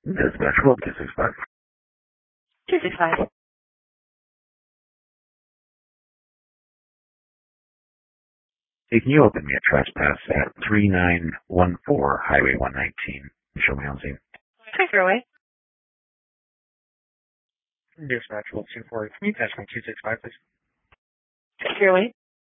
Dispatch World 265. 265. Hey, can you open me a trespass at 3914 Highway 119? Show me on scene. Take her away. Dispatch World 243, Can you patch me 265, please? Take her away.